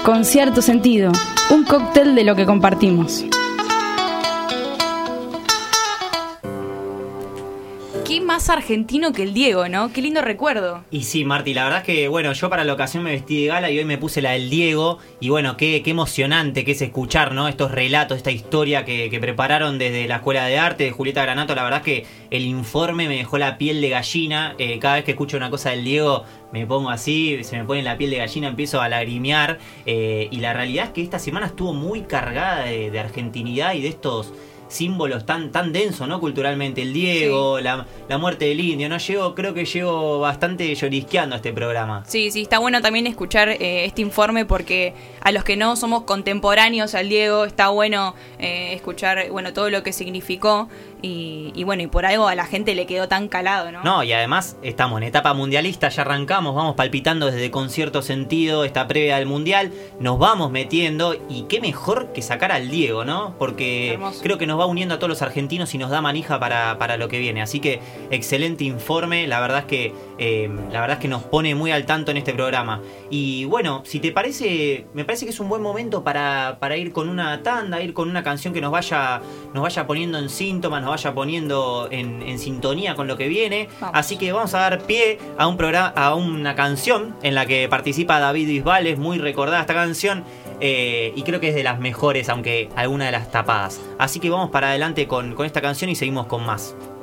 Con cierto sentido, un cóctel de lo que compartimos. Qué más argentino que el Diego, ¿no? Qué lindo recuerdo. Y sí, Marti, la verdad es que, bueno, yo para la ocasión me vestí de gala y hoy me puse la del Diego. Y bueno, qué emocionante que es escuchar, ¿no? Estos relatos, esta historia que prepararon desde la Escuela de Arte de Julieta Granato. La verdad es que el informe me dejó la piel de gallina. Cada vez que escucho una cosa del Diego me pongo así, se me pone la piel de gallina, empiezo a lagrimear. Y la realidad es que esta semana estuvo muy cargada de argentinidad y de estos símbolos tan densos, ¿no? Culturalmente, el Diego, sí. la muerte del indio, ¿no? Creo que llego bastante llorisqueando a este programa. Sí, está bueno también escuchar este informe porque a los que no somos contemporáneos al Diego está bueno escuchar, bueno, todo lo que significó y bueno, y por algo a la gente le quedó tan calado, ¿no? No, y además estamos en etapa mundialista, ya arrancamos, vamos palpitando desde Con Cierto Sentido, esta previa del Mundial, nos vamos metiendo y qué mejor que sacar al Diego, ¿no? Porque hermoso. Creo que nos va uniendo a todos los argentinos y nos da manija para lo que viene. Así que excelente informe, la verdad es que nos pone muy al tanto en este programa. Y bueno, si te parece, me parece que es un buen momento para ir con una tanda, ir con una canción que nos vaya poniendo en síntomas, nos vaya poniendo en sintonía con lo que viene. Vamos. Así que vamos a dar pie a una canción en la que participa David Bisbal, es muy recordada esta canción. Y creo que es de las mejores, aunque alguna de las tapadas. Así que vamos para adelante con esta canción y seguimos con más.